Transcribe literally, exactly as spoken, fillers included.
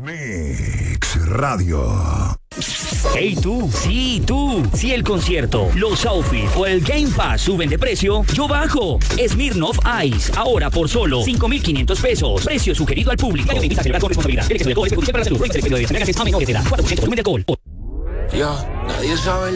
Mix Radio. Hey tú, sí tú, si el concierto, los outfits o el Game Pass suben de precio, yo bajo. Smirnoff Ice, ahora por solo cinco mil quinientos pesos. Precio sugerido al público. Te invita a celebrar con responsabilidad. El exceso de alcohol es perjudicial para la salud. Prohíbe el exceso de bebidas embriagantes a menores de edad. cuatro por ciento volumen de alcohol. Ya, nadie sabe